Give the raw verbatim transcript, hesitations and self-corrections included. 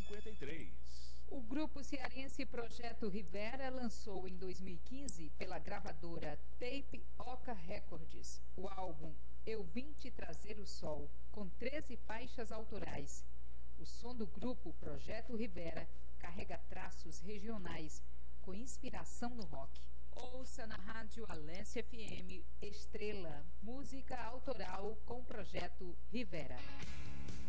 cinquenta e três. O grupo cearense Projeto Rivera lançou em dois mil e quinze pela gravadora Tape Oca Records o álbum Eu Vim Te Trazer o Sol, com treze faixas autorais. O som do grupo Projeto Rivera carrega traços regionais com inspiração no rock. Ouça na rádio Alesse F M Estrela, música autoral com Projeto Rivera.